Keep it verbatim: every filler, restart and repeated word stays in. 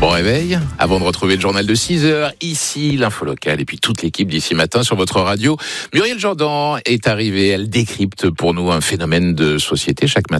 Bon réveil, avant de retrouver le journal de six heures, ici l'info locale et puis toute l'équipe d'ici matin sur votre radio. Muriel Jourdan est arrivée, elle décrypte pour nous un phénomène de société chaque matin.